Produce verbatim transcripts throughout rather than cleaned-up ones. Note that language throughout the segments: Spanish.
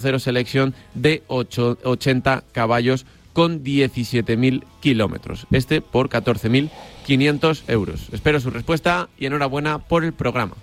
Cero selección de ocho, ochenta caballos con diecisiete mil kilómetros. Este por catorce mil quinientos euros. Espero su respuesta y enhorabuena por el programa.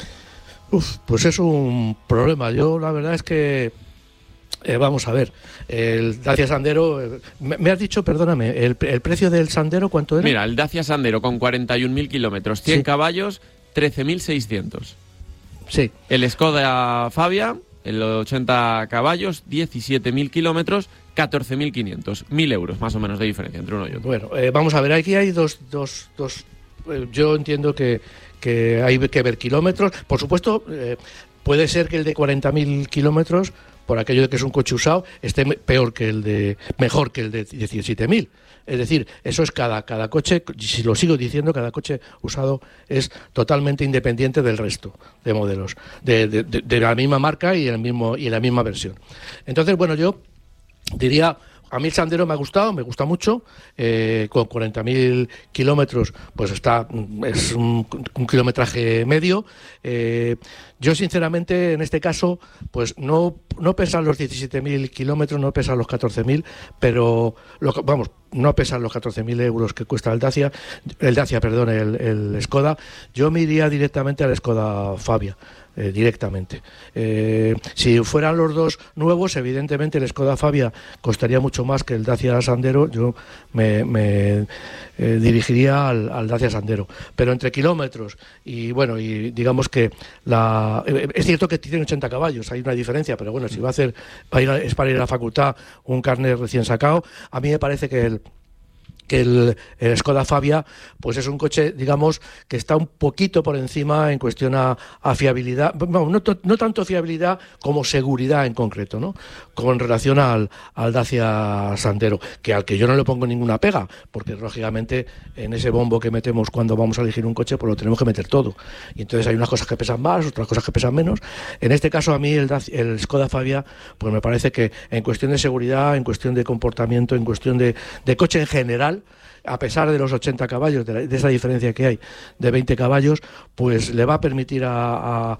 Uf, pues es un problema. Yo la verdad es que eh, vamos a ver, el Dacia Sandero, eh, me, me has dicho, perdóname, el, el precio del Sandero, ¿cuánto era? Mira, el Dacia Sandero con cuarenta y un mil kilómetros, cien sí. caballos, trece mil seiscientos. Sí. El Skoda Fabia, el ochenta caballos, diecisiete mil kilómetros, catorce mil quinientos. mil euros más o menos de diferencia entre uno y otro. Bueno, eh, vamos a ver, aquí hay dos... dos, dos eh, yo entiendo que, que hay que ver kilómetros. Por supuesto, eh, puede ser que el de cuarenta mil kilómetros, por aquello de que es un coche usado, esté peor que el de... mejor que el de diecisiete mil. Es decir, eso es cada, cada coche, si lo sigo diciendo, cada coche usado es totalmente independiente del resto de modelos, de, de, de, de la misma marca y, el mismo, y la misma versión. Entonces, bueno, yo diría... A mí el Sandero me ha gustado, me gusta mucho, eh, con cuarenta mil kilómetros, pues está, es un, un kilometraje medio. Eh, yo sinceramente en este caso, pues no, no pesan los diecisiete mil kilómetros, no pesan los catorce mil, pero, lo, vamos, no pesan los catorce mil euros que cuesta el Dacia, el Dacia, perdón, el, el Skoda. Yo me iría directamente al Skoda Fabia. Eh, directamente. Eh, si fueran los dos nuevos, evidentemente el Skoda Fabia costaría mucho más que el Dacia Sandero. Yo me, me eh, dirigiría al, al Dacia Sandero. Pero entre kilómetros y bueno, y digamos que la eh, es cierto que tiene ochenta caballos, hay una diferencia, pero bueno, si va a hacer va a ir a, es para ir a la facultad un carnet recién sacado, a mí me parece que el que el, el Skoda Fabia pues es un coche, digamos, que está un poquito por encima en cuestión a, a fiabilidad, no, no, no tanto fiabilidad como seguridad en concreto, ¿no? Con relación al, al Dacia Sandero, que al que yo no le pongo ninguna pega, porque lógicamente en ese bombo que metemos cuando vamos a elegir un coche, pues lo tenemos que meter todo. Y entonces hay unas cosas que pesan más, otras cosas que pesan menos. En este caso a mí el, Dacia, el Skoda Fabia, pues me parece que en cuestión de seguridad, en cuestión de comportamiento, en cuestión de, de coche en general, a pesar de los ochenta caballos, de, la, de esa diferencia que hay de veinte caballos, pues le va a permitir a, a,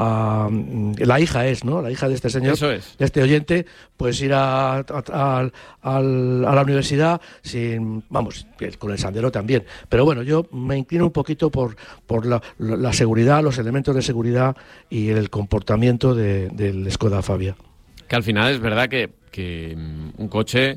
a la hija es, ¿no? La hija de este señor, Eso es. de este oyente, pues ir a, a, a, a, a la universidad sin, vamos, con el Sandero también. Pero bueno, yo me inclino un poquito por, por la, la seguridad, los elementos de seguridad y el comportamiento de, del Skoda Fabia. Que al final es verdad que, que un coche...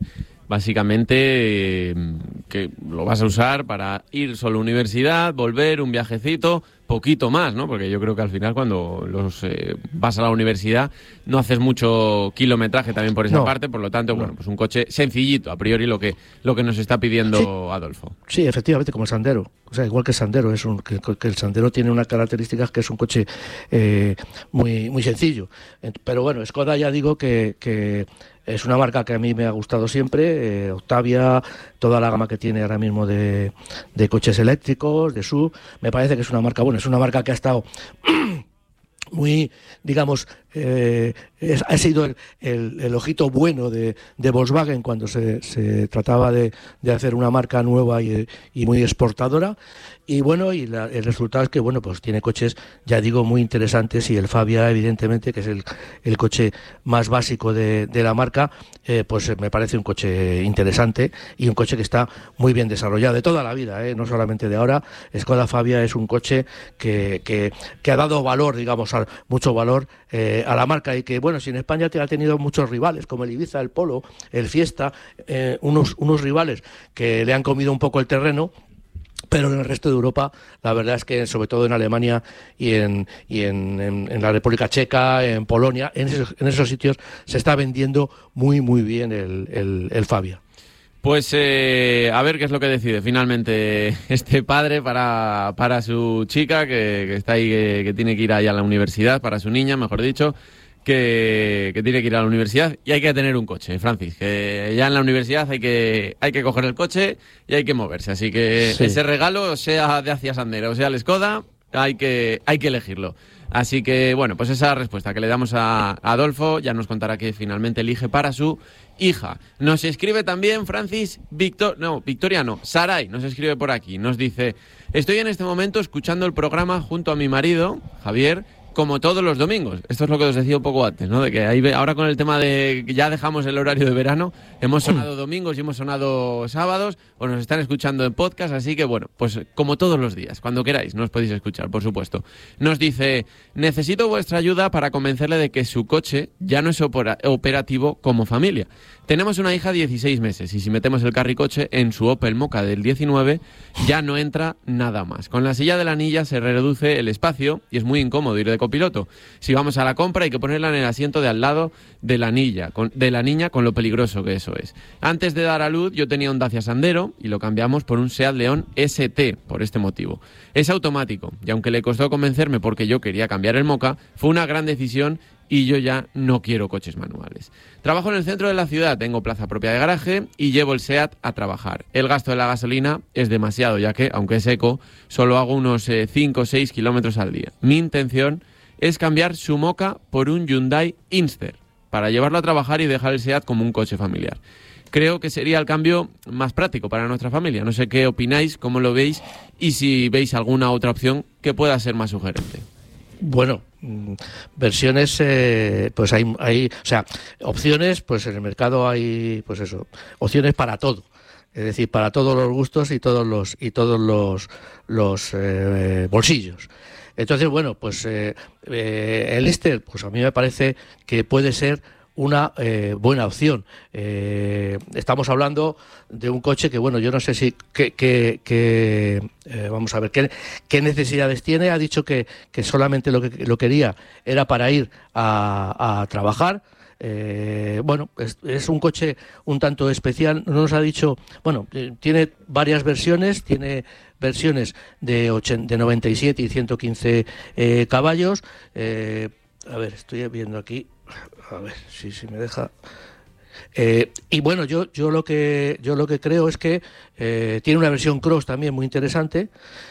Básicamente eh, que lo vas a usar para ir solo a universidad, volver, un viajecito, poquito más, ¿no? Porque yo creo que al final cuando los eh, vas a la universidad no haces mucho kilometraje también por esa no, parte, por lo tanto, no. bueno, pues un coche sencillito, a priori lo que lo que nos está pidiendo sí. Adolfo. Sí, efectivamente, como el Sandero. O sea, igual que el Sandero, es un, que, que el Sandero tiene una característica que es un coche eh, muy, muy sencillo. Pero bueno, Skoda ya digo que... que es una marca que a mí me ha gustado siempre, eh, Octavia, toda la gama que tiene ahora mismo de, de coches eléctricos, de S U V, me parece que es una marca, bueno, es una marca que ha estado muy, digamos, eh, es, ha sido el, el, el ojito bueno de, de Volkswagen cuando se, se trataba de, de hacer una marca nueva y, y muy exportadora. Y bueno, y la, el resultado es que, bueno, pues tiene coches, ya digo, muy interesantes, y el Fabia, evidentemente, que es el, el coche más básico de, de la marca, eh, pues me parece un coche interesante y un coche que está muy bien desarrollado de toda la vida, eh, no solamente de ahora. Skoda Fabia es un coche que, que, que ha dado valor, digamos, a, mucho valor eh, a la marca, y que, bueno, si en España te ha tenido muchos rivales, como el Ibiza, el Polo, el Fiesta, eh, unos, unos rivales que le han comido un poco el terreno, pero en el resto de Europa, la verdad es que sobre todo en Alemania y en, y en, en, en la República Checa, en Polonia, en esos, en esos sitios se está vendiendo muy muy bien el, el, el Fabia. Pues eh, a ver qué es lo que decide finalmente este padre para, para su chica, que, que está ahí, que, que tiene que ir ahí a la universidad, para su niña, mejor dicho. Que, que tiene que ir a la universidad y hay que tener un coche, Francis, que ya en la universidad hay que hay que coger el coche y hay que moverse, así que sí. Ese regalo, sea de Dacia Sandero o sea el Skoda, hay que hay que elegirlo. Así que bueno, pues esa respuesta que le damos a Adolfo, ya nos contará que finalmente elige para su hija. Nos escribe también Francis Victor, no, Victoria no, Saray nos escribe por aquí, nos dice: estoy en este momento escuchando el programa junto a mi marido, Javier, como todos los domingos. Esto es lo que os decía un poco antes, ¿no? De que ahí, ahora con el tema de que ya dejamos el horario de verano, hemos sonado domingos y hemos sonado sábados, o nos están escuchando en podcast, así que bueno, pues como todos los días, cuando queráis, nos podéis escuchar, por supuesto. Nos dice, necesito vuestra ayuda para convencerle de que su coche ya no es opera- operativo como familia. Tenemos una hija de dieciséis meses y si metemos el carricoche en su Opel Mokka del diecinueve ya no entra nada más. Con la silla de la anilla se reduce el espacio y es muy incómodo ir de copiloto. Si vamos a la compra hay que ponerla en el asiento de al lado de la anilla, con, de la niña con lo peligroso que eso es. Antes de dar a luz yo tenía un Dacia Sandero y lo cambiamos por un Seat León S T por este motivo. Es automático y aunque le costó convencerme porque yo quería cambiar el Mokka, fue una gran decisión y yo ya no quiero coches manuales. Trabajo en el centro de la ciudad, tengo plaza propia de garaje y llevo el SEAT a trabajar. El gasto de la gasolina es demasiado, ya que, aunque es eco, solo hago unos eh, cinco o seis kilómetros al día. Mi intención es cambiar su Mokka por un Hyundai Inster, para llevarlo a trabajar y dejar el SEAT como un coche familiar. Creo que sería el cambio más práctico para nuestra familia. No sé qué opináis, cómo lo veis y si veis alguna otra opción que pueda ser más sugerente. Bueno, versiones, eh, pues hay, hay, o sea, opciones, pues en el mercado hay, pues eso, opciones para todo, es decir, para todos los gustos y todos los y todos los los eh, bolsillos. Entonces, bueno, pues eh, eh, el Inster, pues a mí me parece que puede ser una eh, buena opción. Eh, estamos hablando de un coche que, bueno, yo no sé si que, que, que eh, vamos a ver qué, qué necesidades tiene. Ha dicho que, que solamente lo que lo quería era para ir a, a trabajar. Eh, bueno, es, es un coche un tanto especial. No nos ha dicho, bueno, eh, tiene varias versiones, tiene versiones de, ochenta, de noventa y siete y ciento quince eh, caballos. Eh, a ver, estoy viendo aquí. A ver si, si me deja. Eh, y bueno, yo yo lo que yo lo que creo es que eh, tiene una versión cross también muy interesante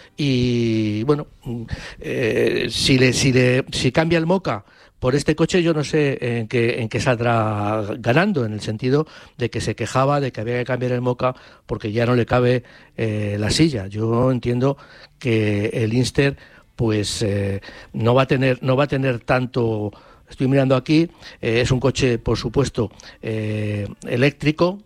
y bueno, eh, si le si le si cambia el Mokka por este coche, yo no sé en qué en qué saldrá ganando, en el sentido de que se quejaba de que había que cambiar el Mokka porque ya no le cabe eh, la silla. Yo entiendo que el Inster pues eh, no va a tener no va a tener tanto. Estoy mirando aquí, eh, es un coche, por supuesto, eh, eléctrico.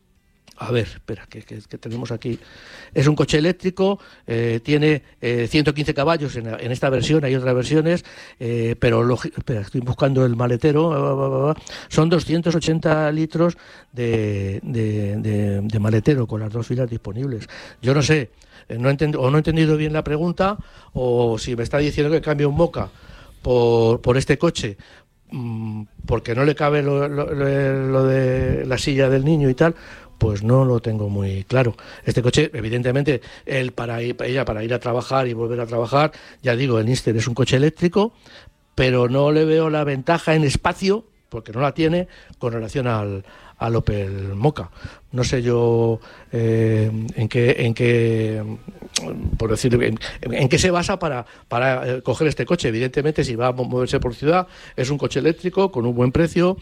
A ver, espera, que, que, que tenemos aquí. Es un coche eléctrico, eh, tiene eh, ciento quince caballos en, en esta versión, hay otras versiones, eh, pero lo, espera, estoy buscando el maletero. Son doscientos ochenta litros de, de, de, de maletero con las dos filas disponibles. Yo no sé, no he entendido, o no he entendido bien la pregunta, o si me está diciendo que cambie un Mokka por, por este coche porque no le cabe lo, lo, lo de la silla del niño y tal, pues no lo tengo muy claro. Este coche, evidentemente, él para ir, ella para ir a trabajar y volver a trabajar, ya digo, el Inster es un coche eléctrico, pero no le veo la ventaja en espacio, porque no la tiene, con relación al, al Opel Mokka. No sé yo eh, en qué, en qué, por decir, en, en qué se basa para, para eh, coger este coche. Evidentemente, si va a moverse por ciudad, es un coche eléctrico con un buen precio.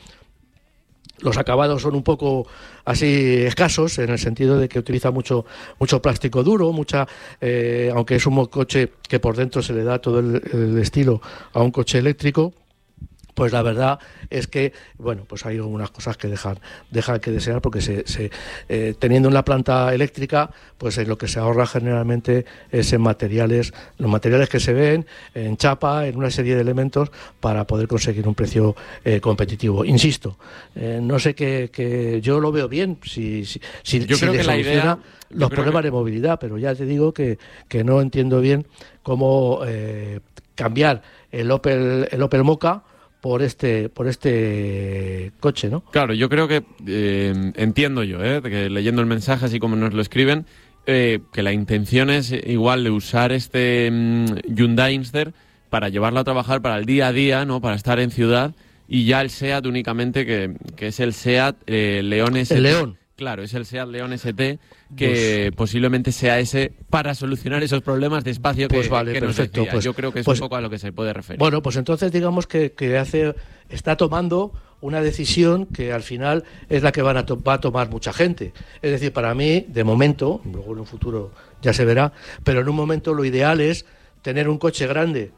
Los acabados son un poco así escasos, en el sentido de que utiliza mucho mucho plástico duro, mucha eh, aunque es un coche que por dentro se le da todo el, el estilo a un coche eléctrico. Pues la verdad es que, bueno, pues hay algunas cosas que dejan, dejan que desear, porque se, se, eh, teniendo una planta eléctrica, pues en lo que se ahorra generalmente es en materiales, los materiales que se ven, en chapa, en una serie de elementos, para poder conseguir un precio eh, competitivo. Insisto, eh, no sé qué, que yo lo veo bien, si, si, si, yo si creo le que la idea, los problemas que... de movilidad, pero ya te digo que, que no entiendo bien cómo eh, cambiar el Opel, el Opel Mokka por este por este coche, ¿no? Claro, yo creo que eh, entiendo yo, ¿eh? que leyendo el mensaje así como nos lo escriben, eh, que la intención es igual de usar este um, Hyundai Inster para llevarlo a trabajar para el día a día, ¿no? Para estar en ciudad, y ya el SEAT únicamente, que, que es el SEAT eh, León S T. El León. Claro, es el SEAT León S T, que pues, posiblemente sea ese para solucionar esos problemas de espacio que, pues vale, que nos perfecto, decía. pues, Yo creo que es pues, un poco a lo que se puede referir. Bueno, pues entonces digamos que, que hace está tomando una decisión que al final es la que van a to- va a tomar mucha gente. Es decir, para mí, de momento, luego en un futuro ya se verá, pero en un momento lo ideal es tener un coche grande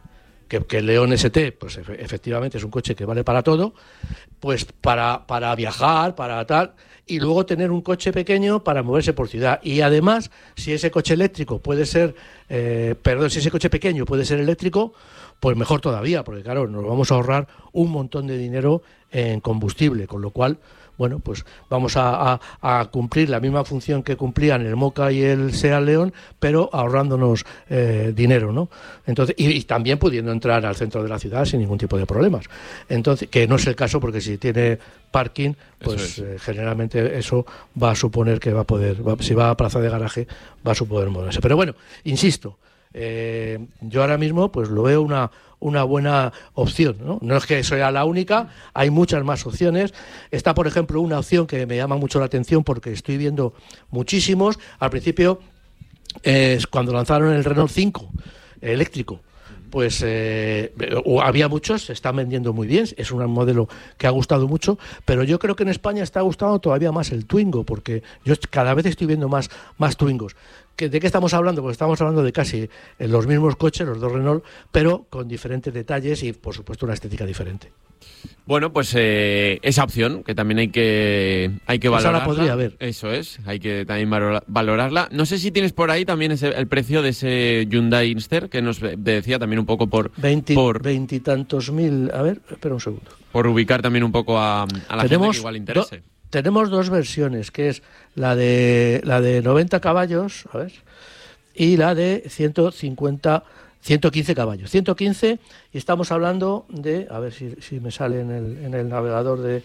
que, que el León S T, pues efectivamente es un coche que vale para todo, pues para, para viajar, para tal, y luego tener un coche pequeño para moverse por ciudad. Y además, si ese coche eléctrico puede ser, eh, perdón, si ese coche pequeño puede ser eléctrico, pues mejor todavía, porque claro, nos vamos a ahorrar un montón de dinero en combustible, con lo cual, bueno, pues vamos a, a, a cumplir la misma función que cumplían el Moca y el Seat León, pero ahorrándonos eh, dinero, ¿no? Entonces, y, y también pudiendo entrar al centro de la ciudad sin ningún tipo de problemas. Entonces, que no es el caso, porque si tiene parking, pues es. eh, generalmente eso va a suponer que va a poder, va, si va a plaza de garaje, va a suponer moverse. Pero bueno, insisto, eh, yo ahora mismo pues lo veo una una buena opción, ¿no? No es que sea la única, hay muchas más opciones. Está, por ejemplo, una opción que me llama mucho la atención porque estoy viendo muchísimos. Al principio, eh, cuando lanzaron el Renault cinco eléctrico, pues eh, había muchos, se están vendiendo muy bien, es un modelo que ha gustado mucho, pero yo creo que en España está gustando todavía más el Twingo, porque yo cada vez estoy viendo más, más Twingos. ¿De qué estamos hablando? Pues estamos hablando de casi los mismos coches, los dos Renault, pero con diferentes detalles y, por supuesto, una estética diferente. Bueno, pues eh, esa opción, que también hay que hay que valorarla. Esa la podría haber. Eso es, hay que también valorarla. No sé si tienes por ahí también ese, el precio de ese Hyundai Inster, que nos decía también un poco por... Veintitantos por... mil... A ver, espera un segundo. Por ubicar también un poco a, a la gente que igual interese. Do... Tenemos dos versiones, que es la de la de noventa caballos, a ver, y la de ciento cincuenta, ciento quince caballos. ciento quince, y estamos hablando de, a ver si, si me sale en el, en el navegador, de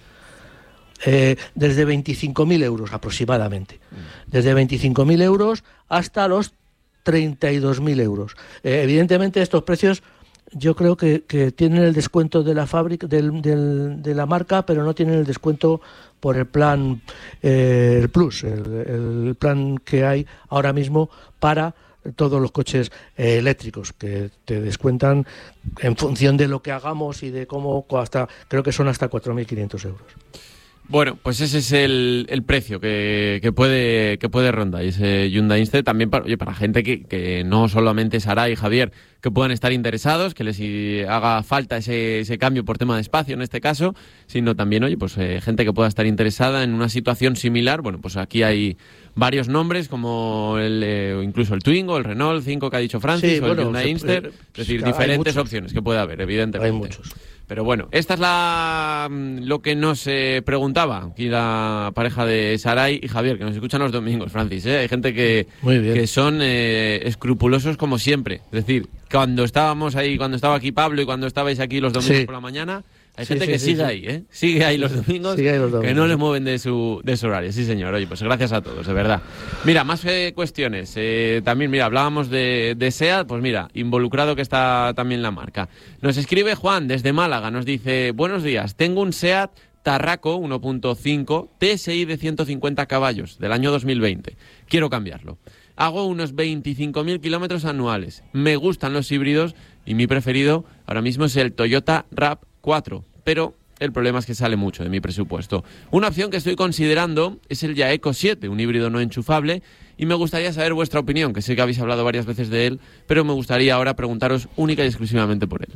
eh, desde veinticinco mil euros aproximadamente. Desde veinticinco mil euros hasta los treinta y dos mil euros. Eh, evidentemente estos precios yo creo que, que tienen el descuento de la fábrica, del, del, de la marca, pero no tienen el descuento por el plan eh, el Plus, el, el plan que hay ahora mismo para todos los coches eh, eléctricos, que te descuentan en función de lo que hagamos y de cómo, hasta creo que son hasta cuatro mil quinientos euros. Bueno, pues ese es el, el precio que, que puede que puede rondar ese Hyundai Inster, también para, oye, para gente que, que no solamente Saray y Javier, que puedan estar interesados, que les haga falta ese, ese cambio por tema de espacio en este caso, sino también, oye, pues eh, gente que pueda estar interesada en una situación similar. Bueno, pues aquí hay varios nombres, como el eh, incluso el Twingo, el Renault cinco que ha dicho Francis, sí, o bueno, el Hyundai se, Inster, eh, es decir, diferentes opciones que puede haber, evidentemente. Hay muchos. Pero bueno, esta es la lo que nos eh, preguntaba aquí la pareja de Saray y Javier, que nos escuchan los domingos, Francis. ¿eh? Hay gente que, que son eh, escrupulosos como siempre. Es decir, cuando estábamos ahí, cuando estaba aquí Pablo y cuando estabais aquí los domingos sí. por la mañana, hay sí, gente sí, que sí, sigue sí. ahí, ¿eh? Sigue ahí los domingos, sigue ahí los domingos, que no les mueven de su, de su horario. Sí, señor. Oye, pues gracias a todos, de verdad. Mira, más eh, cuestiones. Eh, también, mira, hablábamos de, de SEAT, pues mira, involucrado que está también la marca. Nos escribe Juan desde Málaga, nos dice, buenos días, tengo un SEAT Tarraco uno punto cinco T S I de ciento cincuenta caballos del año dos mil veinte. Quiero cambiarlo. Hago unos veinticinco mil kilómetros anuales. Me gustan los híbridos y mi preferido ahora mismo es el Toyota RAV cuatro, pero el problema es que sale mucho de mi presupuesto. Una opción que estoy considerando es el Yaeco siete, un híbrido no enchufable, y me gustaría saber vuestra opinión, que sé que habéis hablado varias veces de él, pero me gustaría ahora preguntaros única y exclusivamente por él.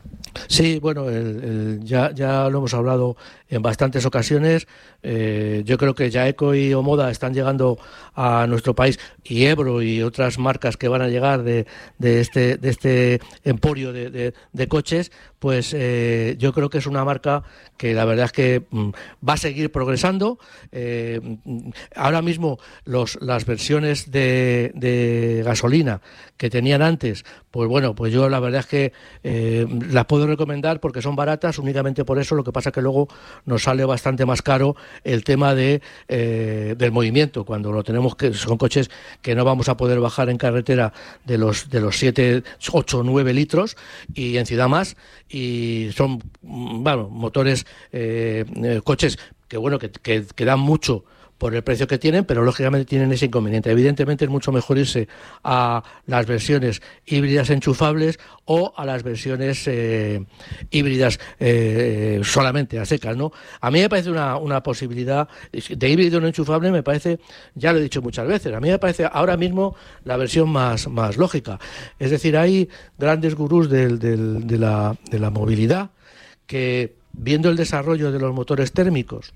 Sí, bueno, el, el, ya, ya lo hemos hablado en bastantes ocasiones. Eh, yo creo que Yaeco y Omoda están llegando a nuestro país, y Ebro y otras marcas que van a llegar de, de este de este emporio de, de, de coches, pues eh, yo creo que es una marca que la verdad es que mm, va a seguir progresando. Eh, ahora mismo los, las versiones de, de gasolina que tenían antes, pues bueno, pues yo la verdad es que eh, las puedo recomendar porque son baratas, únicamente por eso. Lo que pasa es que luego nos sale bastante más caro el tema de eh, del movimiento, cuando lo tenemos, que son coches que no vamos a poder bajar en carretera de los de los siete, ocho, nueve litros, y en ciudad más, y son, bueno, motores, eh, eh, coches que bueno, que, que, que dan mucho por el precio que tienen, pero lógicamente tienen ese inconveniente. Evidentemente es mucho mejor irse a las versiones híbridas enchufables o a las versiones eh, híbridas eh, solamente a secas, ¿no? A mí me parece una, una posibilidad de híbrido no enchufable, me parece, ya lo he dicho muchas veces, a mí me parece ahora mismo la versión más, más lógica. Es decir, hay grandes gurús del, del, de, la, de la movilidad que, viendo el desarrollo de los motores térmicos,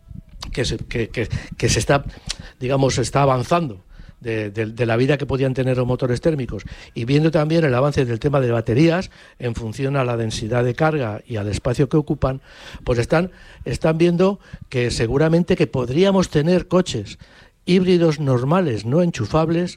que se, que, que, que se está, digamos, está avanzando de, de, de la vida que podían tener los motores térmicos, y viendo también el avance del tema de baterías en función a la densidad de carga y al espacio que ocupan, pues están, están viendo que seguramente que podríamos tener coches híbridos normales, no enchufables,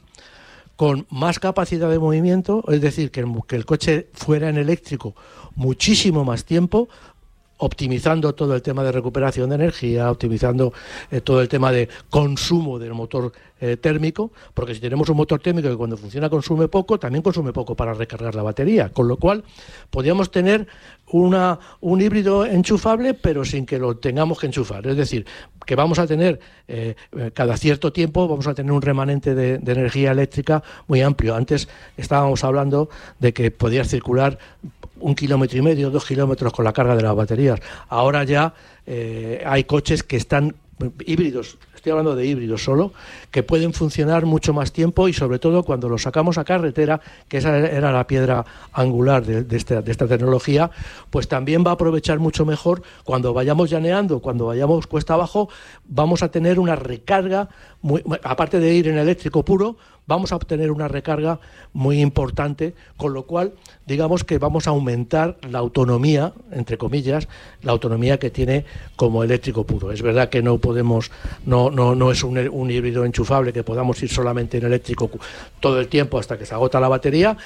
con más capacidad de movimiento, es decir, que el, que el coche fuera en eléctrico muchísimo más tiempo, optimizando todo el tema de recuperación de energía, optimizando eh, todo el tema de consumo del motor eh, térmico, porque si tenemos un motor térmico que cuando funciona consume poco, también consume poco para recargar la batería, con lo cual podríamos tener una, un híbrido enchufable, pero sin que lo tengamos que enchufar, es decir, que vamos a tener eh, cada cierto tiempo vamos a tener un remanente de, de energía eléctrica muy amplio. Antes estábamos hablando de que podías circular un kilómetro y medio, dos kilómetros con la carga de las baterías. Ahora ya eh, hay coches que están híbridos, estoy hablando de híbridos solo, que pueden funcionar mucho más tiempo, y sobre todo cuando los sacamos a carretera, que esa era la piedra angular de, de, esta, de esta tecnología, pues también va a aprovechar mucho mejor cuando vayamos llaneando, cuando vayamos cuesta abajo, vamos a tener una recarga, muy, aparte de ir en eléctrico puro, vamos a obtener una recarga muy importante, con lo cual digamos que vamos a aumentar la autonomía, entre comillas, la autonomía que tiene como eléctrico puro. Es verdad que no podemos, no, no, no es un, un híbrido enchufable que podamos ir solamente en eléctrico todo el tiempo hasta que se agota la batería,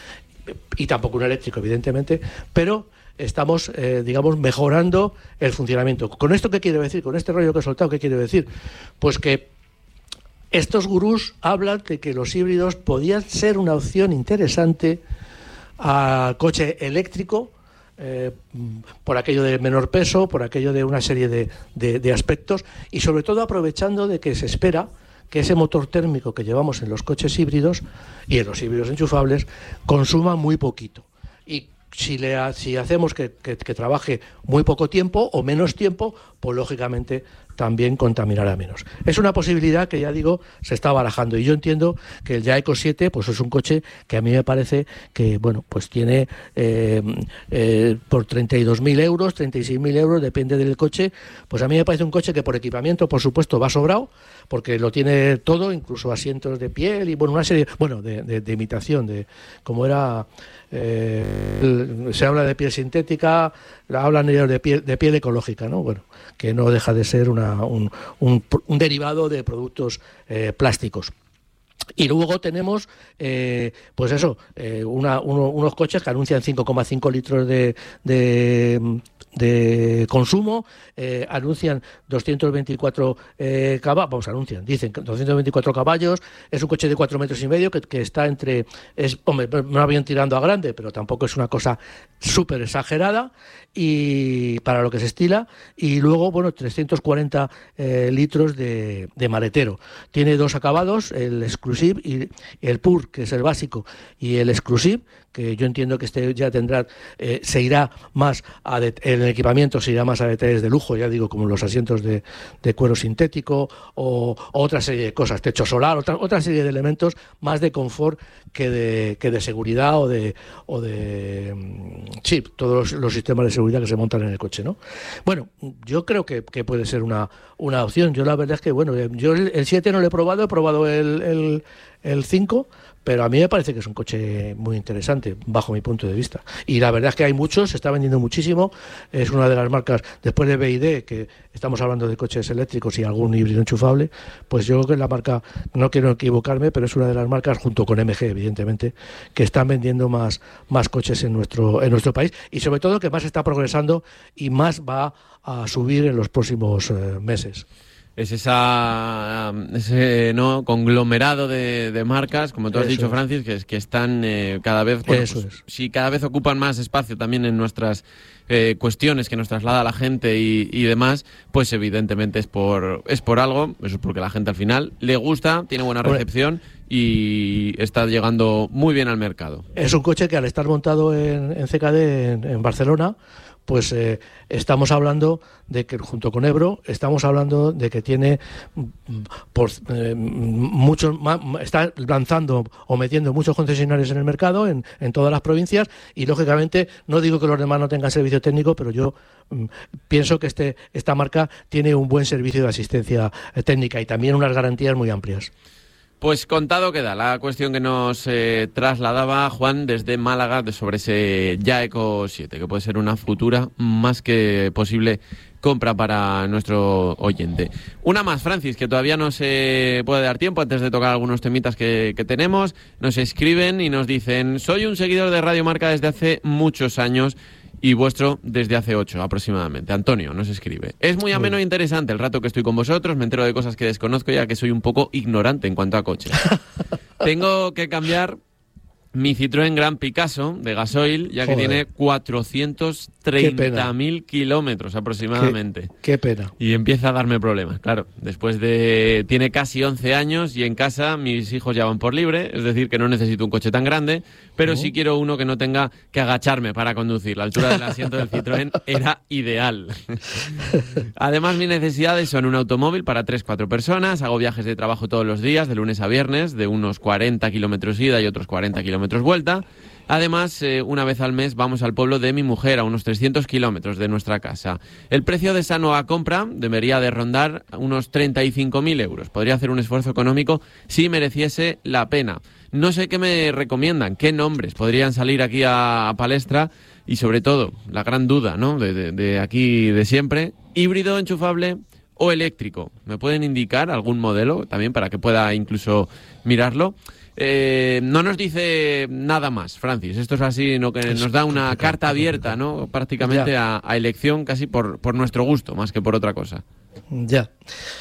y tampoco un eléctrico, evidentemente, pero estamos, eh, digamos, mejorando el funcionamiento. ¿Con esto qué quiere decir? Con este rollo que he soltado, ¿qué quiere decir? Pues que estos gurús hablan de que los híbridos podían ser una opción interesante al coche eléctrico, eh, por aquello de menor peso, por aquello de una serie de, de, de aspectos, y sobre todo aprovechando de que se espera que ese motor térmico que llevamos en los coches híbridos y en los híbridos enchufables consuma muy poquito. Y si, le, si hacemos que, que, que trabaje muy poco tiempo o menos tiempo, pues lógicamente también contaminará menos. Es una posibilidad que, ya digo, se está barajando, y yo entiendo que el Jaeco siete pues es un coche que a mí me parece que, bueno, pues tiene eh, eh, por treinta y dos mil euros, treinta y seis mil euros, depende del coche, pues a mí me parece un coche que por equipamiento, por supuesto, va sobrado, porque lo tiene todo, incluso asientos de piel y, bueno, una serie, bueno, de, de, de imitación, de como era... Eh, se habla de piel sintética, hablan ellos de piel, de piel ecológica, ¿no? Bueno, que no deja de ser una, un, un, un derivado de productos eh, plásticos. Y luego tenemos, eh, pues eso, eh, una, uno, unos coches que anuncian cinco coma cinco litros de, de, de consumo, eh, anuncian doscientos veinticuatro eh, caballos, vamos, anuncian, dicen doscientos veinticuatro caballos, es un coche de cuatro metros y medio que, que está entre, es, hombre, no bien tirando a grande, pero tampoco es una cosa súper exagerada, y para lo que se estila, y luego, bueno, trescientos cuarenta eh, litros de, de maletero. Tiene dos acabados, el Exclusive y el Pure, que es el básico, y el Exclusive, que yo entiendo que este ya tendrá, eh, se irá más a de, el equipamiento se irá más a detalles de lujo, ya digo, como los asientos de, de cuero sintético o, o otra serie de cosas, techo solar, otra, otra serie de elementos más de confort que de, que de seguridad o de, o de sí, todos los, los sistemas de seguridad que se montan en el coche, ¿no? Bueno, yo creo que, que puede ser una, una opción. Yo la verdad es que, bueno, yo el, el siete no lo he probado, he probado el, el, el cinco, pero a mí me parece que es un coche muy interesante, bajo mi punto de vista. Y la verdad es que hay muchos, se está vendiendo muchísimo, es una de las marcas, después de B Y D, que estamos hablando de coches eléctricos y algún híbrido enchufable, pues yo creo que es la marca, no quiero equivocarme, pero es una de las marcas, junto con M G, evidentemente, que están vendiendo más, más coches en nuestro, en nuestro país, y sobre todo que más está progresando y más va a subir en los próximos eh, meses. es esa ese no conglomerado de, de marcas, como tú has Eso dicho, es. Francis, que es que están eh, cada vez, bueno, Eso pues, es. si cada vez ocupan más espacio también en nuestras eh, cuestiones que nos traslada la gente y, y demás, pues evidentemente es por es por algo, eso es porque la gente al final le gusta, tiene buena recepción y está llegando muy bien al mercado. Es un coche que al estar montado en, en C K D en, en Barcelona, pues eh, estamos hablando de que junto con Ebro estamos hablando de que tiene por eh, muchos más, está lanzando o metiendo muchos concesionarios en el mercado en, en todas las provincias y lógicamente no digo que los demás no tengan servicio técnico, pero yo mm, pienso que este esta marca tiene un buen servicio de asistencia eh, técnica y también unas garantías muy amplias. Pues contado queda la cuestión que nos eh, trasladaba Juan desde Málaga de sobre ese Jaeco siete, que puede ser una futura más que posible compra para nuestro oyente. Una más, Francis, que todavía no se puede dar tiempo antes de tocar algunos temitas que, que tenemos. Nos escriben y nos dicen: soy un seguidor de Radio Marca desde hace muchos años y vuestro desde hace ocho aproximadamente. Antonio nos escribe: es muy ameno e interesante el rato que estoy con vosotros, me entero de cosas que desconozco ya que soy un poco ignorante en cuanto a coches. Tengo que cambiar mi Citroën Gran Picasso de gasoil, ya que Joder. tiene cuatrocientos treinta mil kilómetros aproximadamente. Qué, qué pena. Y empieza a darme problemas, claro. Después de... Tiene casi once años y en casa mis hijos ya van por libre, es decir, que no necesito un coche tan grande, pero sí quiero uno que no tenga que agacharme para conducir. La altura del asiento del Citroën era ideal. Además, mis necesidades son un automóvil para tres cuatro personas, hago viajes de trabajo todos los días, de lunes a viernes, de unos cuarenta kilómetros ida y otros cuarenta kilómetros vuelta. Además, eh, una vez al mes vamos al pueblo de mi mujer, a unos trescientos kilómetros de nuestra casa. El precio de esa nueva compra debería de rondar unos treinta y cinco mil euros. Podría hacer un esfuerzo económico si mereciese la pena. No sé qué me recomiendan, qué nombres podrían salir aquí a, a palestra y sobre todo, la gran duda, ¿no?, de, de, de aquí de siempre, híbrido enchufable o eléctrico. ¿Me pueden indicar algún modelo también para que pueda incluso mirarlo? Eh, no nos dice nada más, Francis. Esto es así, ¿no?, que nos da una carta abierta, ¿no?, prácticamente a, a elección casi por, por nuestro gusto, más que por otra cosa. Ya.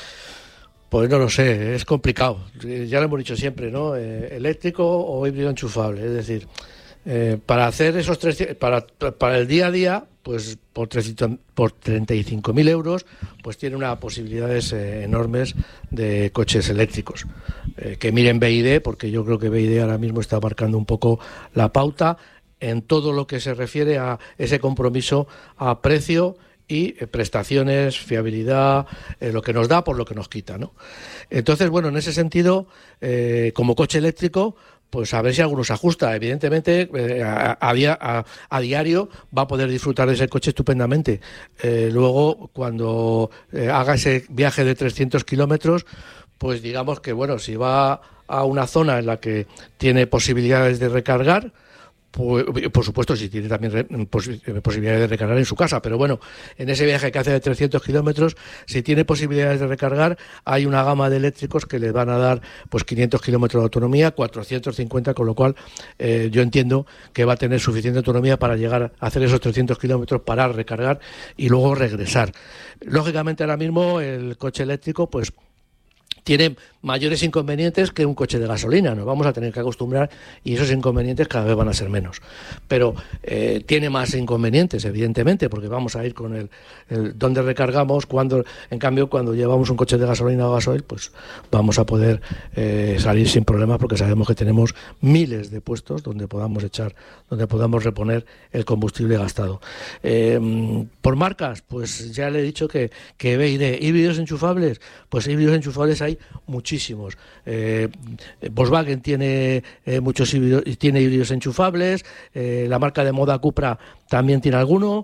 Pues no lo sé, es complicado. Ya lo hemos dicho siempre, ¿no? Eh, eléctrico o híbrido enchufable. Es decir, eh, para hacer esos tres, para, para el día a día, pues por, por treinta y cinco mil euros, pues tiene unas posibilidades eh, enormes de coches eléctricos. Eh, que miren B Y D, porque yo creo que B Y D ahora mismo está marcando un poco la pauta en todo lo que se refiere a ese compromiso a precio y eh, prestaciones, fiabilidad, eh, lo que nos da por lo que nos quita, ¿no? Entonces, bueno, en ese sentido, eh, como coche eléctrico, pues a ver si alguno se ajusta. Evidentemente, eh, a, a, día, a, a diario va a poder disfrutar de ese coche estupendamente. Eh, luego, cuando eh, haga ese viaje de trescientos kilómetros, pues digamos que, bueno, si va a una zona en la que tiene posibilidades de recargar, pues, por supuesto, si tiene también re, pos, posibilidades de recargar en su casa, pero bueno, en ese viaje que hace de trescientos kilómetros, si tiene posibilidades de recargar, hay una gama de eléctricos que le van a dar pues quinientos kilómetros de autonomía, cuatrocientos cincuenta, con lo cual eh, yo entiendo que va a tener suficiente autonomía para llegar a hacer esos trescientos kilómetros, parar, recargar y luego regresar. Lógicamente, ahora mismo el coche eléctrico, pues tiene mayores inconvenientes que un coche de gasolina. Nos vamos a tener que acostumbrar y esos inconvenientes cada vez van a ser menos. Pero eh, tiene más inconvenientes, evidentemente, porque vamos a ir con el, el dónde recargamos, cuando, en cambio, cuando llevamos un coche de gasolina o gasoil, pues vamos a poder eh, salir sin problemas porque sabemos que tenemos miles de puestos donde podamos echar, donde podamos reponer el combustible gastado. Eh, por marcas, pues ya le he dicho que, que B Y D, híbridos enchufables, pues híbridos enchufables hay muchísimos. Eh, Volkswagen tiene eh, muchos híbridos, tiene híbridos enchufables, eh, la marca de moda Cupra también tiene alguno.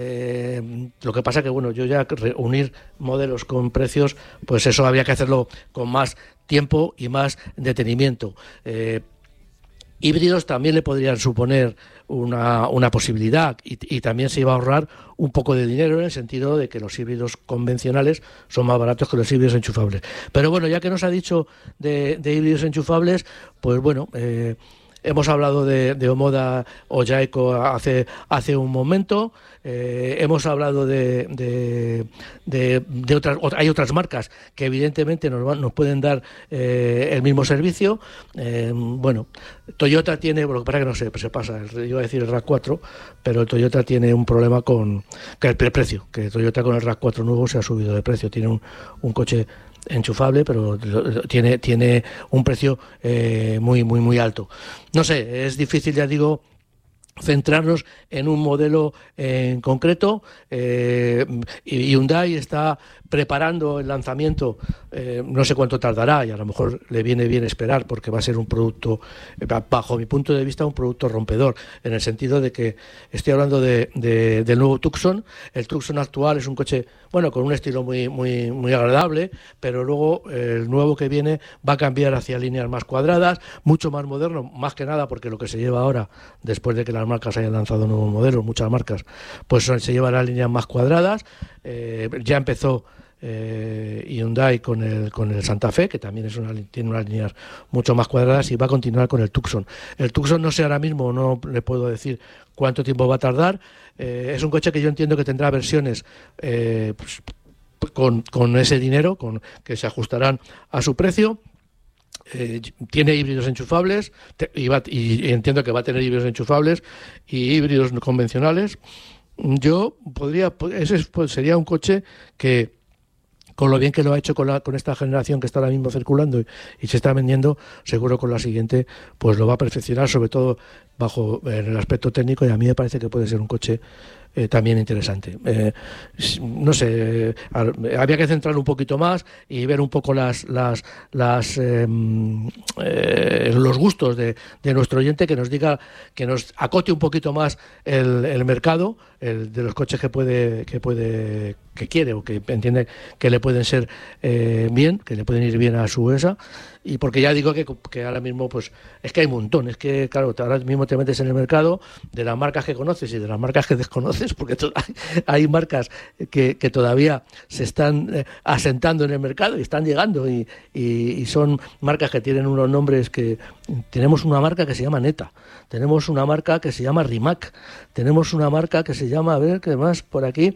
Eh, lo que pasa que, bueno, yo ya reunir modelos con precios, pues eso había que hacerlo con más tiempo y más detenimiento. Eh, híbridos también le podrían suponer una, una posibilidad y, y también se iba a ahorrar un poco de dinero en el sentido de que los híbridos convencionales son más baratos que los híbridos enchufables. Pero bueno, ya que nos ha dicho de, de híbridos enchufables, pues bueno, eh, hemos hablado de, de Omoda o Jayco hace, hace un momento. Eh, hemos hablado de, de, de, de otras, hay otras marcas que evidentemente nos, van, nos pueden dar eh, el mismo servicio. Eh, bueno, Toyota tiene, lo que pasa es que no sé, se pasa, iba a decir el RAV cuatro, pero el Toyota tiene un problema con que el precio, que Toyota con el RAV cuatro nuevo se ha subido de precio, tiene un, un coche enchufable, pero tiene, tiene un precio eh, muy, muy, muy alto. No sé, es difícil, ya digo, centrarnos en un modelo en concreto. eh, y Hyundai está preparando el lanzamiento, eh, no sé cuánto tardará, y a lo mejor le viene bien esperar, porque va a ser un producto, bajo mi punto de vista, un producto rompedor, en el sentido de que estoy hablando de, de, del nuevo Tucson. El Tucson actual es un coche, bueno, con un estilo muy, muy, muy agradable, pero luego eh, el nuevo que viene va a cambiar hacia líneas más cuadradas, mucho más moderno, más que nada porque lo que se lleva ahora, después de que las marcas hayan lanzado nuevos modelos, muchas marcas, pues se llevan las líneas más cuadradas. Eh, ya empezó eh, Hyundai con el con el Santa Fe, que también es una, tiene unas líneas mucho más cuadradas, y va a continuar con el Tucson. El Tucson no sé ahora mismo, no le puedo decir cuánto tiempo va a tardar. Eh, es un coche que yo entiendo que tendrá versiones eh, pues, con, con ese dinero, con que se ajustarán a su precio. Eh, tiene híbridos enchufables te, y, va, y entiendo que va a tener híbridos enchufables y híbridos convencionales. Yo podría, ese pues, sería un coche que, con lo bien que lo ha hecho con, la, con esta generación que está ahora mismo circulando y, y se está vendiendo, seguro con la siguiente pues lo va a perfeccionar, sobre todo bajo en el aspecto técnico, y a mí me parece que puede ser un coche Eh, también interesante. Eh, no sé, eh, había que centrar un poquito más y ver un poco las, las, las eh, eh, los gustos de, de nuestro oyente, que nos diga, que nos acote un poquito más el, el mercado, el de los coches que puede, que puede, que quiere o que entiende que le pueden ser eh, bien, que le pueden ir bien a su E S A. Y porque ya digo que, que ahora mismo pues es que hay un montón, es que claro, ahora mismo te metes en el mercado de las marcas que conoces y de las marcas que desconoces, porque to- hay, hay marcas que, que todavía se están eh, asentando en el mercado y están llegando, y, y, y son marcas que tienen unos nombres que... Tenemos una marca que se llama Neta, tenemos una marca que se llama Rimac, tenemos una marca que se llama, a ver, ¿qué más por aquí?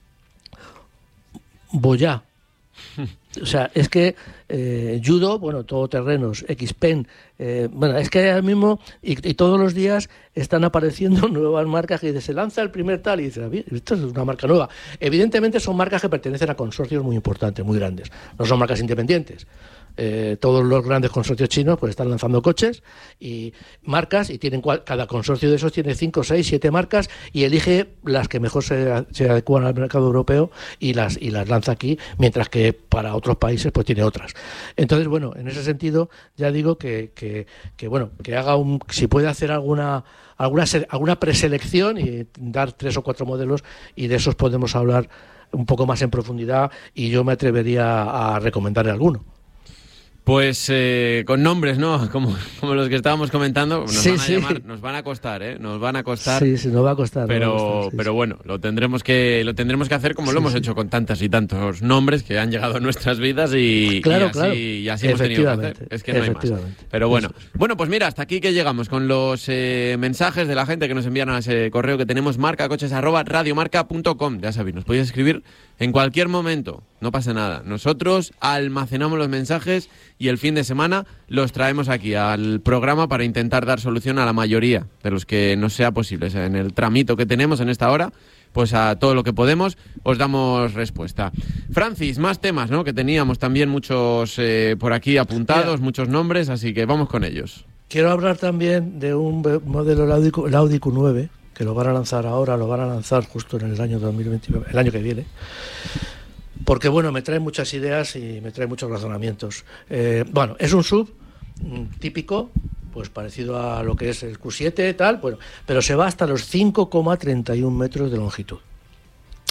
Boyá. O sea, es que eh, Judo, bueno, todoterrenos, X-Pen, eh, bueno, es que ahora mismo y, y todos los días están apareciendo nuevas marcas que se lanza el primer tal y dices, esto es una marca nueva. Evidentemente son marcas que pertenecen a consorcios muy importantes, muy grandes, no son marcas independientes. Eh, todos los grandes consorcios chinos pues están lanzando coches y marcas, y tienen cual, cada consorcio de esos tiene cinco, seis, siete marcas, y elige las que mejor se, se adecuan al mercado europeo y las y las lanza aquí, mientras que para otros países pues tiene otras. Entonces, bueno, en ese sentido ya digo que, que, que bueno, que haga un, si puede hacer alguna alguna alguna preselección y dar tres o cuatro modelos, y de esos podemos hablar un poco más en profundidad, y yo me atrevería a recomendarle alguno. Pues eh, con nombres, ¿no? Como, como los que estábamos comentando, nos sí, van a sí. llamar, nos van a costar, ¿eh? Nos van a costar. Sí, sí, nos va a costar. Pero, va a costar, sí, pero sí. bueno, lo tendremos que, lo tendremos que hacer como Sí, lo hemos sí. hecho con tantos y tantos nombres que han llegado a nuestras vidas y, Claro, y así, claro. y así hemos tenido que hacer. Efectivamente, Es que no hay más. efectivamente. Pero bueno, Eso es. bueno, pues mira, hasta aquí que llegamos con los eh, mensajes de la gente que nos envían a ese correo que tenemos, marcacoches arroba radiomarca punto com. Ya sabéis, nos podéis escribir en cualquier momento, no pasa nada. Nosotros almacenamos los mensajes y el fin de semana los traemos aquí al programa para intentar dar solución a la mayoría de los que nos sea posible. O sea, en el tramito que tenemos en esta hora, pues a todo lo que podemos os damos respuesta. Francis, más temas, ¿no? Que teníamos también muchos eh, por aquí apuntados, Mira, muchos nombres, así que vamos con ellos. quiero hablar también de un modelo, el Audi, el Audi Q nueve, que lo van a lanzar ahora, lo van a lanzar justo en el año dos mil veintinueve, el año que viene. Porque, bueno, me trae muchas ideas y me trae muchos razonamientos. Eh, bueno, es un sub mm, típico, pues parecido a lo que es el Q siete, tal, bueno, pero se va hasta los cinco coma treinta y uno metros de longitud.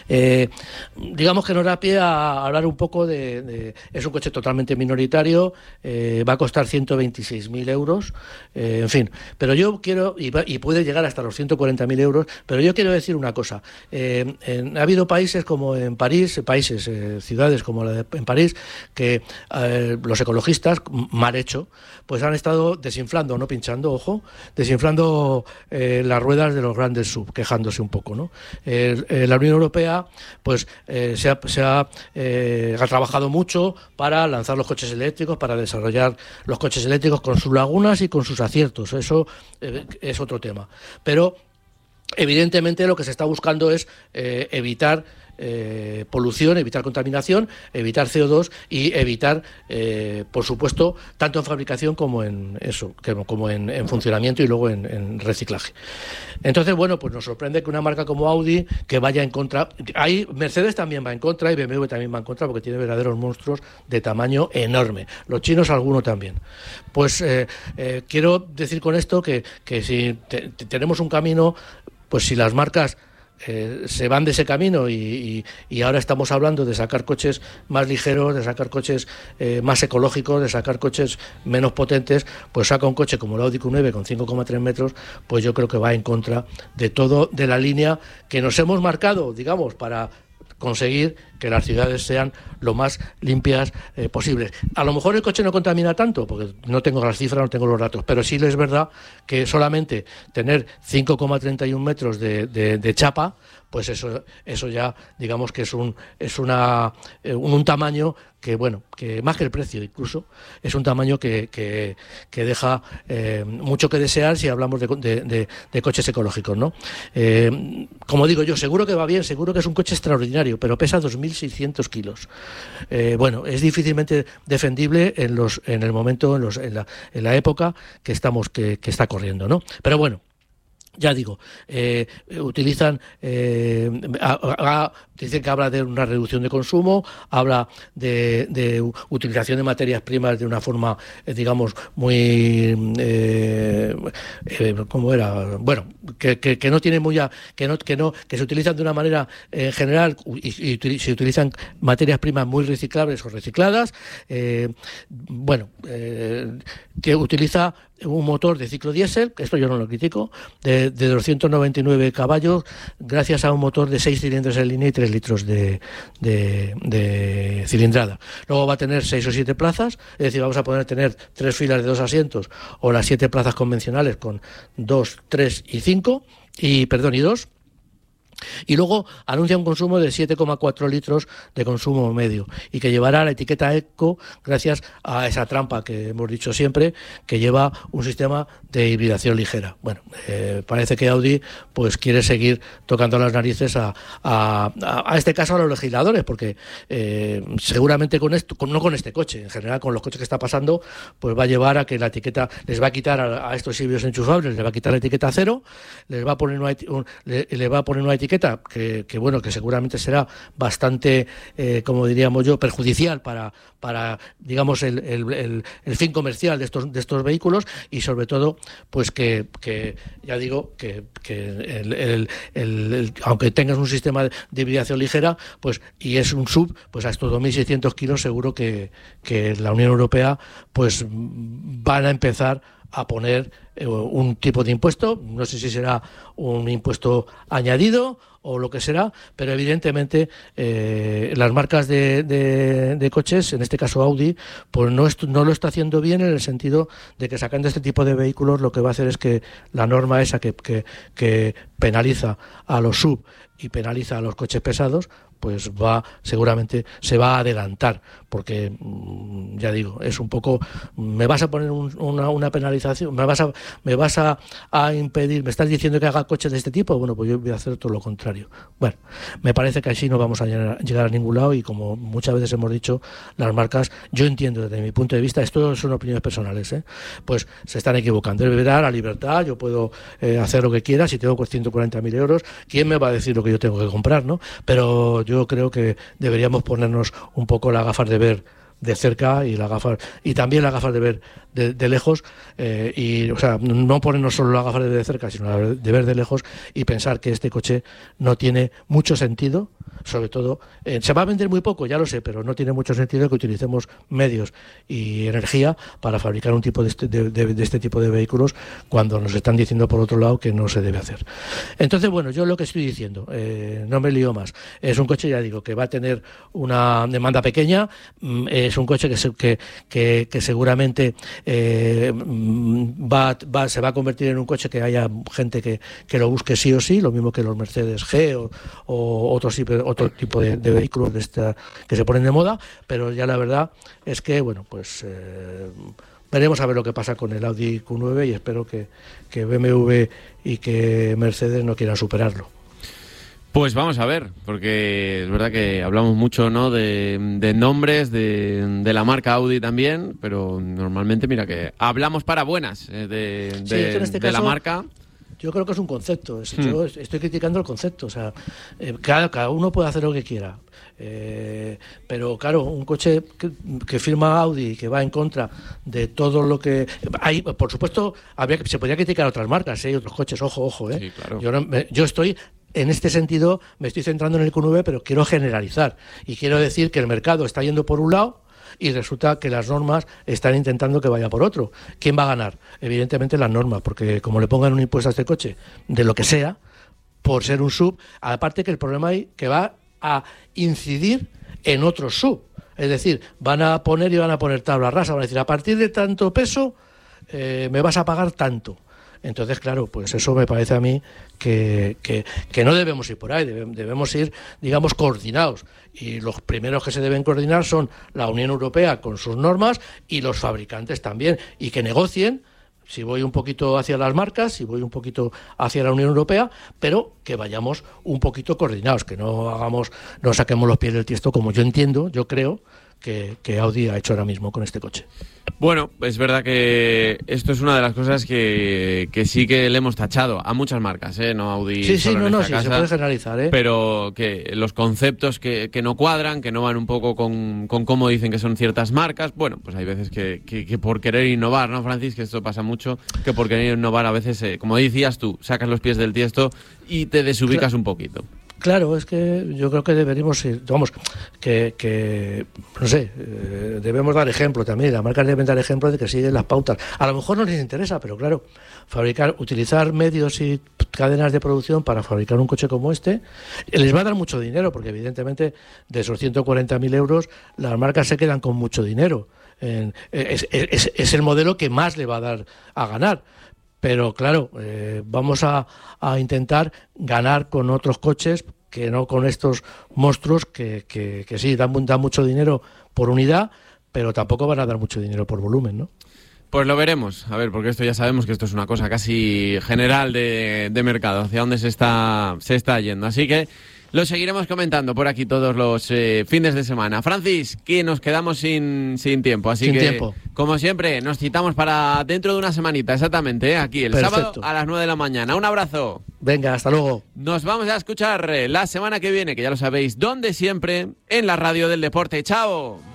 Eh, digamos que nos da pie a hablar un poco de... de es un coche totalmente minoritario, eh, va a costar ciento veintiséis mil euros, eh, en fin. Pero yo quiero, y, va, y puede llegar hasta los ciento cuarenta mil euros, pero yo quiero decir una cosa. Eh, en, ha habido países como en París, países, eh, ciudades como la de en París, que eh, los ecologistas, mal hecho, pues han estado desinflando, no pinchando, ojo, desinflando eh, las ruedas de los grandes sub, quejándose un poco, ¿no? Eh, eh, la Unión Europea pues eh, se, ha, se ha, eh, ha trabajado mucho para lanzar los coches eléctricos, para desarrollar los coches eléctricos con sus lagunas y con sus aciertos. Eso eh, es otro tema. Pero evidentemente lo que se está buscando es eh, evitar Eh, polución, evitar contaminación, evitar C O dos y evitar, eh, por supuesto, tanto en fabricación como en eso, como en, en funcionamiento y luego en, en reciclaje. Entonces, bueno, pues nos sorprende que una marca como Audi que vaya en contra. Ahí Mercedes también va en contra y B M W también va en contra porque tiene verdaderos monstruos de tamaño enorme. Los chinos alguno también. Pues eh, eh, quiero decir con esto que, que si te, te tenemos un camino, pues si las marcas Eh, se van de ese camino y, y, y ahora estamos hablando de sacar coches más ligeros, de sacar coches eh, más ecológicos, de sacar coches menos potentes, pues saca un coche como el Audi Q nueve con cinco coma tres metros, pues yo creo que va en contra de todo, de la línea que nos hemos marcado, digamos, para conseguir que las ciudades sean lo más limpias eh, posibles. A lo mejor el coche no contamina tanto, porque no tengo las cifras, no tengo los datos, pero sí es verdad que solamente tener cinco coma treinta y uno metros de, de, de chapa, pues eso eso ya digamos que es un es una eh, un, un tamaño que, bueno, que más que el precio incluso, es un tamaño que, que, que deja eh, mucho que desear si hablamos de, de, de, de coches ecológicos, ¿no? Eh, como digo yo, seguro que va bien, seguro que es un coche extraordinario, pero pesa dos mil seiscientos kilos. Eh, bueno, es difícilmente defendible en los en el momento, en, los, en, la, en la época que estamos que, que está corriendo, ¿no? Pero bueno, ya digo, eh, utilizan, eh, a, a, dicen que habla de una reducción de consumo, habla de, de utilización de materias primas de una forma, eh, digamos, muy, eh, eh, ¿cómo era? Bueno, que, que, que no tiene muy, a, que no, que no, que se utilizan de una manera eh, general y, y se utilizan materias primas muy reciclables o recicladas. Eh, bueno, eh, que utiliza un motor de ciclo diésel, esto yo no lo critico, de, de doscientos noventa y nueve caballos, gracias a un motor de seis cilindros en línea y tres litros de, de, de cilindrada. Luego va a tener seis o siete plazas, es decir, vamos a poder tener tres filas de dos asientos o las siete plazas convencionales con dos, tres y cinco, y perdón, y dos. Y luego anuncia un consumo de siete coma cuatro litros de consumo medio y que llevará la etiqueta Eco gracias a esa trampa que hemos dicho siempre, que lleva un sistema de hibridación ligera. Bueno, eh, parece que Audi pues quiere seguir tocando las narices a, a, a, a este caso a los legisladores, porque eh, seguramente con esto, con, no con este coche, en general con los coches que está pasando, pues va a llevar a que la etiqueta les va a quitar a, a estos híbridos enchufables, les va a quitar la etiqueta cero, les va a poner una, un, le, le va a poner una etiqueta Que, que bueno, que seguramente será bastante, eh, como diríamos yo, perjudicial para, para digamos, el, el, el, el fin comercial de estos de estos vehículos, y sobre todo, pues que, que ya digo, que, que el, el, el, el, aunque tengas un sistema de hibridación ligera, pues y es un sub, pues a estos dos mil seiscientos kilos seguro que, que la Unión Europea pues van a empezar a poner eh, un tipo de impuesto, no sé si será un impuesto añadido o lo que será, pero evidentemente eh, las marcas de, de, de coches, en este caso Audi, pues no, est- no lo está haciendo bien, en el sentido de que sacando este tipo de vehículos lo que va a hacer es que la norma esa que, que, que penaliza a los sub y penaliza a los coches pesados, pues va, seguramente se va a adelantar, porque ya digo, es un poco, me vas a poner un, una, una penalización, me vas a me vas a, a impedir, me estás diciendo que haga coches de este tipo, bueno, pues yo voy a hacer todo lo contrario. Bueno, me parece que así no vamos a llegar, llegar a ningún lado, y como muchas veces hemos dicho, las marcas, yo entiendo desde mi punto de vista, esto son opiniones personales, ¿eh? Pues se están equivocando. Es verdad, la libertad, yo puedo eh, hacer lo que quiera, si tengo ciento cuarenta mil euros, ¿quién me va a decir lo que yo tengo que comprar, no? Pero yo Yo creo que deberíamos ponernos un poco las gafas de ver de cerca y las gafas y también las gafas de ver de, de lejos, eh, y o sea, no ponernos solo las gafas de ver de cerca, sino de ver de lejos, y pensar que este coche no tiene mucho sentido sobre todo, eh, se va a vender muy poco, ya lo sé, pero no tiene mucho sentido que utilicemos medios y energía para fabricar un tipo de este, de, de, de este tipo de vehículos cuando nos están diciendo por otro lado que no se debe hacer. Entonces, bueno, yo lo que estoy diciendo, eh, no me lío más, es un coche, ya digo, que va a tener una demanda pequeña, es un coche que, se, que, que, que seguramente eh, va, va, se va a convertir en un coche que haya gente que, que lo busque sí o sí, lo mismo que los Mercedes G o, o otro, otro tipo de, de vehículos de esta, que se ponen de moda, pero ya la verdad es que, bueno, pues eh, veremos a ver lo que pasa con el Audi Q nueve y espero que, que B M W y que Mercedes no quieran superarlo. Pues vamos a ver, porque es verdad que hablamos mucho, ¿no?, de, de nombres, de, de la marca Audi también, pero normalmente, mira, que hablamos para buenas eh, de, sí, de, en este de caso, la marca. Yo creo que es un concepto, es, Hmm. yo estoy criticando el concepto, o sea, eh, cada, cada uno puede hacer lo que quiera, eh, pero claro, un coche que, que firma Audi y que va en contra de todo lo que... hay, por supuesto, habría, se podría criticar otras marcas, ¿eh? Y otros coches, ojo, ojo, ¿eh? Sí, claro. Yo, no, me, yo estoy... En este sentido, me estoy centrando en el Q nueve, pero quiero generalizar. Y quiero decir que el mercado está yendo por un lado y resulta que las normas están intentando que vaya por otro. ¿Quién va a ganar? Evidentemente las normas, porque como le pongan un impuesto a este coche, de lo que sea, por ser un sub, aparte que el problema hay que va a incidir en otros sub. Es decir, van a poner y van a poner tabla rasa, van a decir, a partir de tanto peso, eh, me vas a pagar tanto. Entonces, claro, pues eso me parece a mí que, que, que no debemos ir por ahí, debemos ir, digamos, coordinados. Y los primeros que se deben coordinar son la Unión Europea con sus normas y los fabricantes también, y que negocien, si voy un poquito hacia las marcas, si voy un poquito hacia la Unión Europea, pero que vayamos un poquito coordinados, que no hagamos, no saquemos los pies del tiesto, como yo entiendo, yo creo, que, que Audi ha hecho ahora mismo con este coche. Bueno, es verdad que esto es una de las cosas que, que sí que le hemos tachado a muchas marcas, ¿eh? No Audi Sí, solo sí, no, en no, esta sí, casa, se puede generalizar, ¿eh? pero que los conceptos que, que no cuadran, que no van un poco con, con cómo dicen que son ciertas marcas, bueno, pues hay veces que, que, que por querer innovar, ¿no, Francis? Que esto pasa mucho, que por querer innovar a veces, eh, como decías tú, sacas los pies del tiesto y te desubicas claro. un poquito. Claro, es que yo creo que deberíamos ir, vamos, que, que no sé, eh, debemos dar ejemplo también, las marcas deben dar ejemplo de que siguen las pautas. A lo mejor no les interesa, pero claro, fabricar, utilizar medios y cadenas de producción para fabricar un coche como este, les va a dar mucho dinero, porque evidentemente de esos ciento cuarenta mil euros, las marcas se quedan con mucho dinero. En, es, es, es el modelo que más le va a dar a ganar. Pero claro, eh, vamos a, a intentar ganar con otros coches que no con estos monstruos que, que, que sí, dan, dan mucho dinero por unidad, pero tampoco van a dar mucho dinero por volumen, ¿no? Pues lo veremos, a ver, porque esto ya sabemos que esto es una cosa casi general de, de mercado, hacia dónde se está, se está yendo. Así que lo seguiremos comentando por aquí todos los eh, fines de semana. Francis, que nos quedamos sin, sin tiempo, así sin que, tiempo. como siempre, nos citamos para dentro de una semanita, exactamente, ¿eh? Aquí el Perfecto. sábado a las nueve de la mañana. Un abrazo. Venga, hasta luego. Nos vamos a escuchar la semana que viene, que ya lo sabéis, donde siempre, en la radio del deporte. ¡Chao!